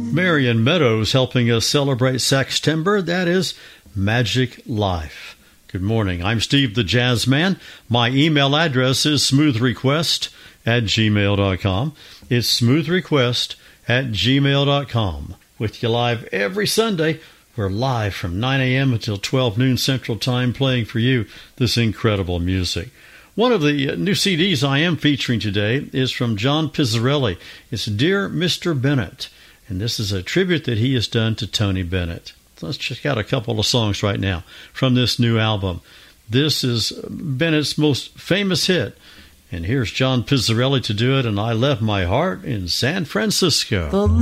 Marion Meadows helping us celebrate Saxtember. That is Magic Life. Good morning. I'm Steve the Jazz Man. My email address is smoothrequest@gmail.com. It's smoothrequest@gmail.com. With you live every Sunday. We're live from 9 a.m. until 12 noon Central Time playing for you this incredible music. One of the new CDs I am featuring today is from John Pizzarelli. It's Dear Mr. Bennett. And this is a tribute that he has done to Tony Bennett. Let's check out a couple of songs right now from this new album. This is Bennett's most famous hit. And here's John Pizzarelli to do it, and I Left My Heart in San Francisco.